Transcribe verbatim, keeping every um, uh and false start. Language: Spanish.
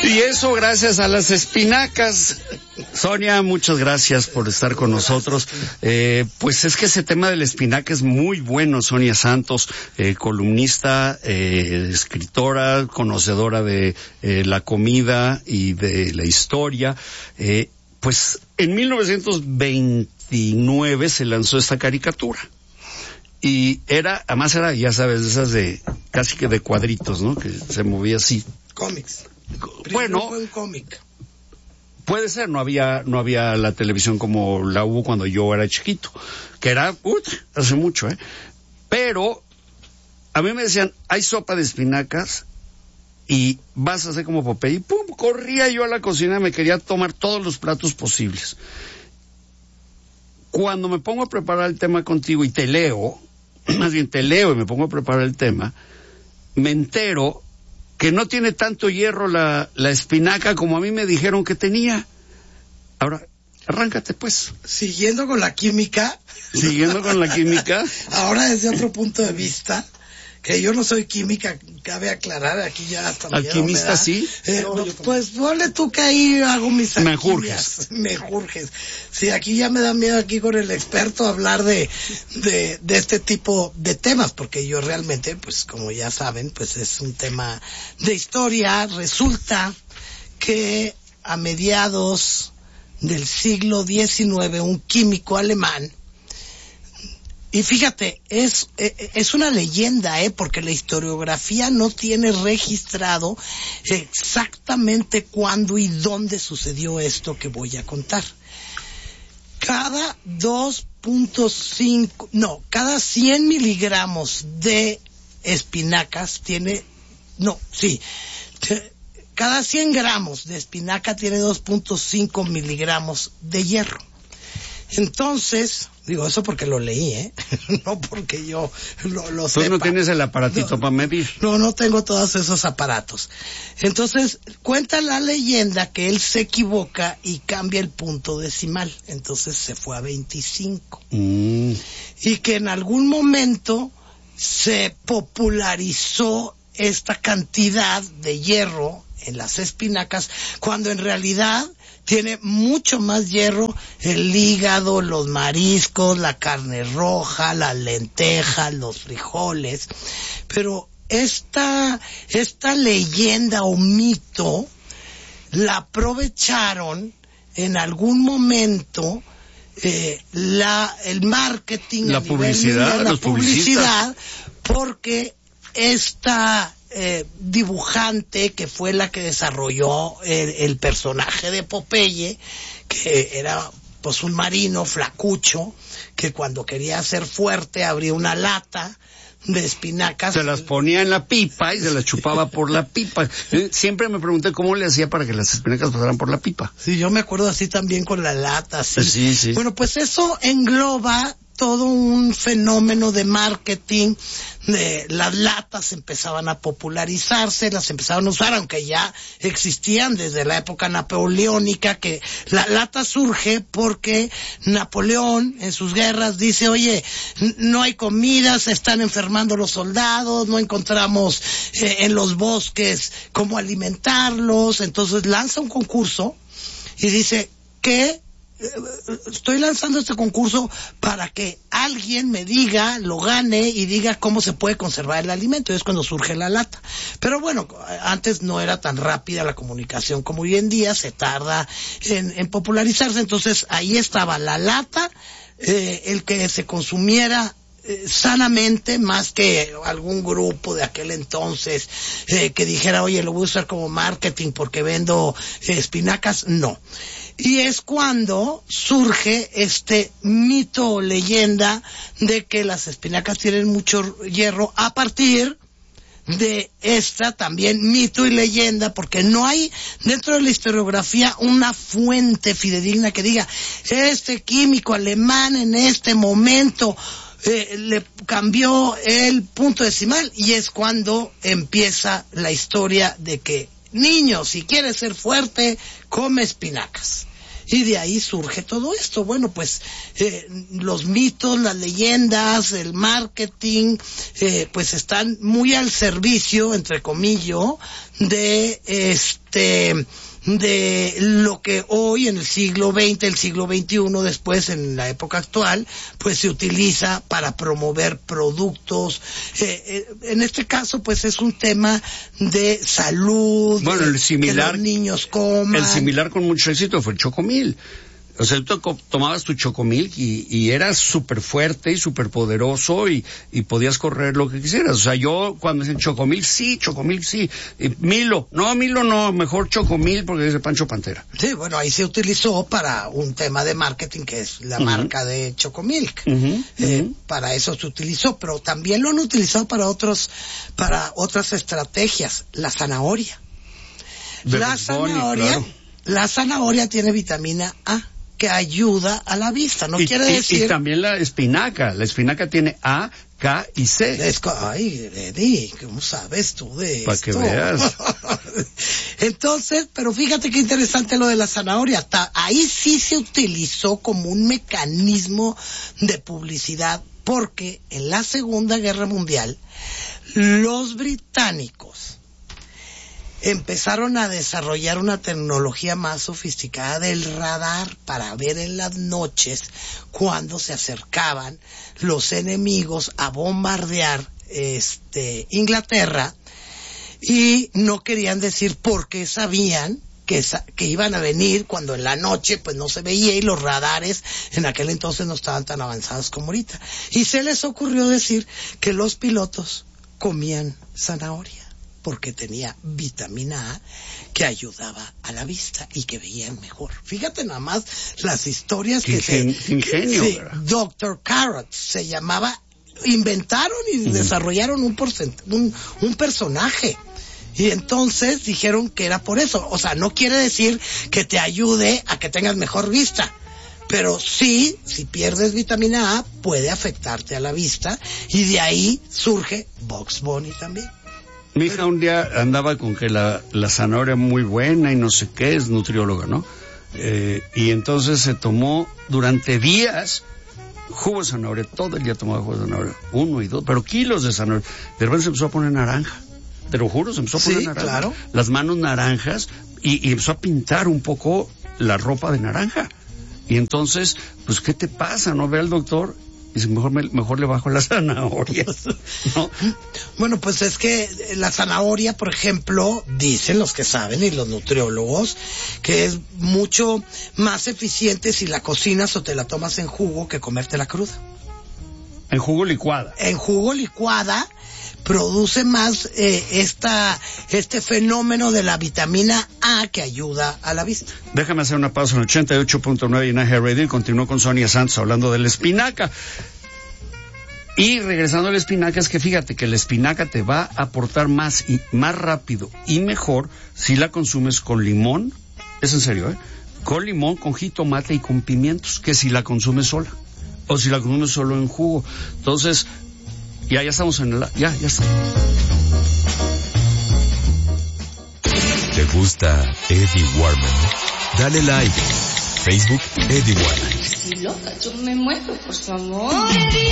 Y eso gracias a las espinacas. Sonia, muchas gracias por estar con nosotros. Eh, pues es que ese tema de la espinaca es muy bueno. Sonia Santos, eh, columnista, eh, escritora, conocedora de eh, la comida y de la historia. Eh, pues en mil novecientos veintinueve se lanzó esta caricatura. Y era, además era, ya sabes, esas de, casi que de cuadritos, ¿no? Que se movía así. Cómics. Bueno. Fue un cómic. Puede ser, no había, no había la televisión como la hubo cuando yo era chiquito. Que era, uh, hace mucho, ¿eh? Pero, a mí me decían, hay sopa de espinacas y vas a hacer como Popeye. Y pum, corría yo a la cocina y me quería tomar todos los platos posibles. Cuando me pongo a preparar el tema contigo y te leo, más bien te leo y me pongo a preparar el tema, me entero que no tiene tanto hierro la, la espinaca como a mí me dijeron que tenía. Ahora, arráncate pues. Siguiendo con la química. Siguiendo con la química. Ahora desde otro punto de vista, que yo no soy química, cabe aclarar, aquí ya hasta alquimista sí. Eh, no, no, pues ponle tú que ahí hago mis me jurges. Me jurges. Sí, aquí ya me da miedo aquí con el experto hablar de, de, de este tipo de temas, porque yo realmente, pues como ya saben, pues es un tema de historia. Resulta que a mediados del siglo diecinueve, un químico alemán, y fíjate, es, es una leyenda, ¿eh? Porque la historiografía no tiene registrado exactamente cuándo y dónde sucedió esto que voy a contar. Cada dos punto cinco, no, cada cien miligramos de espinacas tiene, no, sí, cada cien gramos de espinaca tiene dos punto cinco miligramos de hierro. Entonces, digo eso porque lo leí, ¿eh? No porque yo lo, lo sepa. Tú no tienes el aparatito no, para medir. No, no tengo todos esos aparatos. Entonces, cuenta la leyenda que él se equivoca y cambia el punto decimal. Entonces se fue a veinticinco. Mm. Y que en algún momento se popularizó esta cantidad de hierro en las espinacas, cuando en realidad tiene mucho más hierro el hígado, los mariscos, la carne roja, las lentejas, los frijoles. Pero esta, esta leyenda o mito la aprovecharon en algún momento eh, la, el marketing, la publicidad, nivel, la los publicidad, porque esta Eh, dibujante que fue la que desarrolló el, el personaje de Popeye, que era pues un marino flacucho que cuando quería ser fuerte abría una lata de espinacas, se las ponía en la pipa y se las chupaba por la pipa. Siempre me pregunté cómo le hacía para que las espinacas pasaran por la pipa. Sí, yo me acuerdo así también con la lata, así. Sí, sí. Bueno, pues eso engloba todo un fenómeno de marketing. De, las latas empezaban a popularizarse, las empezaban a usar, aunque ya existían desde la época napoleónica, que la lata surge porque Napoleón en sus guerras dice, oye, no hay comida, se están enfermando los soldados, no encontramos eh, en los bosques cómo alimentarlos, entonces lanza un concurso y dice que estoy lanzando este concurso para que alguien me diga, lo gane y diga cómo se puede conservar el alimento. Y es cuando surge la lata. Pero bueno, antes no era tan rápida la comunicación como hoy en día, se tarda en, en popularizarse. Entonces ahí estaba la lata, eh, el que se consumiera eh, sanamente, más que algún grupo de aquel entonces eh, que dijera, oye, lo voy a usar como marketing porque vendo eh, espinacas. No. Y es cuando surge este mito o leyenda de que las espinacas tienen mucho hierro, a partir de esta también mito y leyenda, porque no hay dentro de la historiografía una fuente fidedigna que diga, este químico alemán en este momento eh, le cambió el punto decimal, y es cuando empieza la historia de que, niño, si quieres ser fuerte, come espinacas. Y de ahí surge todo esto. Bueno, pues eh, los mitos, las leyendas, el marketing, eh, pues están muy al servicio, entre comillas, de este de lo que hoy en el siglo veinte, el siglo veintiuno, después en la época actual, pues se utiliza para promover productos. Eh, eh, en este caso, pues es un tema de salud, bueno, de, el similar, que los niños coman. El similar con mucho éxito fue el Chocomil. O sea, tú tomabas tu Chocomilk y, y eras súper fuerte y súper poderoso y, y podías correr lo que quisieras. O sea, yo cuando me dicen Chocomilk, sí, Chocomilk, sí. Y Milo, no, Milo no, mejor Chocomilk porque es de Pancho Pantera. Sí, bueno, ahí se utilizó para un tema de marketing que es la uh-huh. marca de Chocomilk. Uh-huh, eh, uh-huh. Para eso se utilizó, pero también lo han utilizado para otros, para otras estrategias. La zanahoria. De la Bunny, zanahoria, claro. la zanahoria tiene vitamina A, que ayuda a la vista, no y, quiere y, decir... Y también la espinaca, la espinaca tiene A, K y C. Es... Ay, Eddie, ¿cómo sabes tú de esto? Para que veas. Entonces, pero fíjate qué interesante lo de la zanahoria, Ta... ahí sí se utilizó como un mecanismo de publicidad, porque en la Segunda Guerra Mundial, los británicos empezaron a desarrollar una tecnología más sofisticada del radar para ver en las noches cuando se acercaban los enemigos a bombardear este Inglaterra, y no querían decir por qué sabían que, que iban a venir cuando en la noche pues no se veía y los radares en aquel entonces no estaban tan avanzados como ahorita. Y se les ocurrió decir que los pilotos comían zanahoria porque tenía vitamina A que ayudaba a la vista y que veían mejor. Fíjate nada más las historias que Ingen, se... ingenio, sí, doctor Carrot se llamaba, inventaron y uh-huh. desarrollaron un, porcent, un, un personaje. Y entonces dijeron que era por eso. O sea, no quiere decir que te ayude a que tengas mejor vista, pero sí, si pierdes vitamina A, puede afectarte a la vista, y de ahí surge Bugs Bunny también. Mi hija un día andaba con que la, la zanahoria muy buena y no sé qué, es nutrióloga, ¿no? Eh, y entonces se tomó durante días jugo de zanahoria, todo el día tomaba jugo de zanahoria, uno y dos, pero kilos de zanahoria. De repente se empezó a poner naranja, te lo juro, se empezó a poner sí, naranja. Claro. Las manos naranjas y, y empezó a pintar un poco la ropa de naranja. Y entonces, pues, ¿qué te pasa? ¿No? Ve al doctor y dice, mejor, me, mejor le bajo las zanahorias, ¿no? Bueno, pues es que la zanahoria, por ejemplo, dicen los que saben y los nutriólogos, que es mucho más eficiente si la cocinas o te la tomas en jugo que comértela cruda. En jugo licuada. En jugo licuada produce más eh, esta este fenómeno de la vitamina A que ayuda a la vista. Déjame hacer una pausa en ochenta y ocho punto nueve en A G Radio y continúo con Sonia Santos hablando de la espinaca. Y regresando a la espinaca, es que fíjate que la espinaca te va a aportar más y más rápido y mejor si la consumes con limón, es en serio, ¿eh? Con limón, con jitomate y con pimientos, que si la consumes sola o si la consumes solo en jugo. Entonces, Ya, ya estamos en el... Ya, ya está. ¿Te gusta Eddie Warman? Dale like. Facebook, Eddie Warman. Estoy loca, yo me muero por su amor.